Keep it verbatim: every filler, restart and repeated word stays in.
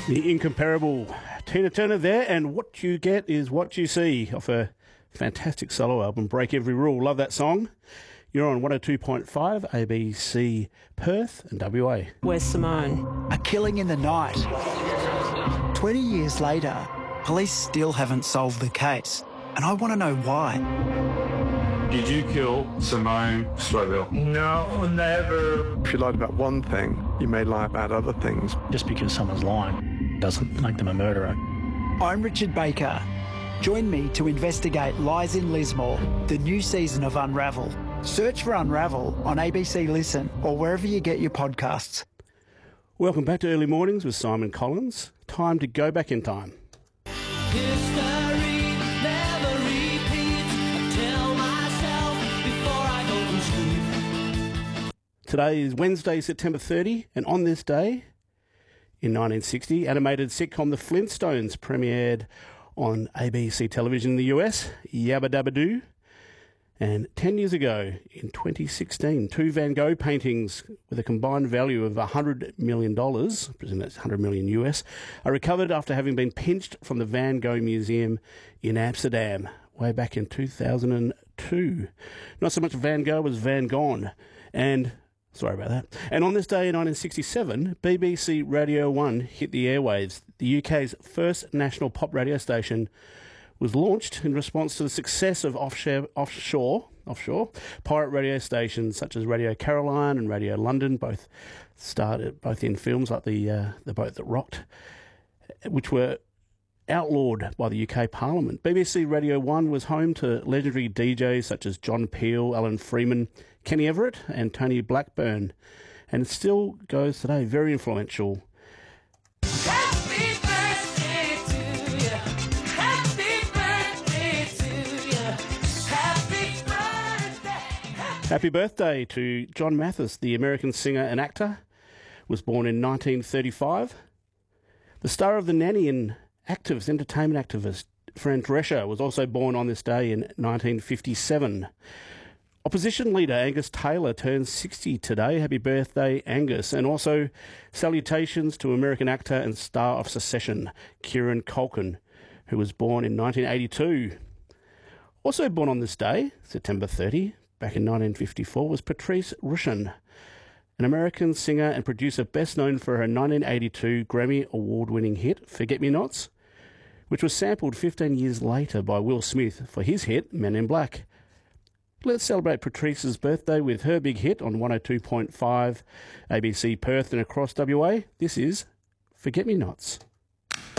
The incomparable Tina Turner there, and What You Get Is What You See, off a fantastic solo album, Break Every Rule. Love that song. You're on one oh two point five A B C Perth and W A. Where's Simone? A killing in the night. twenty years later, police still haven't solved the case, and I want to know why. Did you kill Simone Strobel? No, never. If you lied about one thing, you may lie about other things. Just because someone's lying doesn't make them a murderer. I'm Richard Baker. Join me to investigate Lies in Lismore, the new season of Unravel. Search for Unravel on A B C Listen or wherever you get your podcasts. Welcome back to Early Mornings with Simon Collins. Time to go back in time. History never repeats. I tell myself before I go to sleep. Today is Wednesday, September thirtieth, and on this day, in nineteen sixty, animated sitcom The Flintstones premiered on A B C television in the U S, Yabba Dabba Doo. And ten years ago, in twenty sixteen, two Van Gogh paintings with a combined value of one hundred million dollars, I presume that's one hundred million U S, are recovered after having been pinched from the Van Gogh Museum in Amsterdam way back in two thousand two. Not so much Van Gogh as Van Gone. And, sorry about that. And on this day in nineteen sixty-seven, B B C Radio one hit the airwaves. The U K's first national pop radio station was launched in response to the success of offshore, offshore, offshore pirate radio stations such as Radio Caroline and Radio London, both started both in films like the uh, the Boat That Rocked, which were outlawed by the U K Parliament. B B C Radio one was home to legendary D Js such as John Peel, Alan Freeman, Kenny Everett, and Tony Blackburn, and it still goes today. Very influential. Happy birthday to John Mathis, the American singer and actor. Was born in nineteen thirty-five. The star of The Nanny and activist, entertainment activist Fran Drescher was also born on this day in nineteen fifty-seven. Opposition leader Angus Taylor turns sixty today. Happy birthday, Angus. And also salutations to American actor and star of Succession, Kieran Culkin, who was born in nineteen eighty-two. Also born on this day, September thirtieth, back in nineteen fifty-four, was Patrice Rushen, an American singer and producer best known for her nineteen eighty-two Grammy Award-winning hit, Forget Me Nots, which was sampled fifteen years later by Will Smith for his hit, Men in Black. Let's celebrate Patrice's birthday with her big hit on one oh two point five A B C Perth and across W A. This is Forget Me Nots.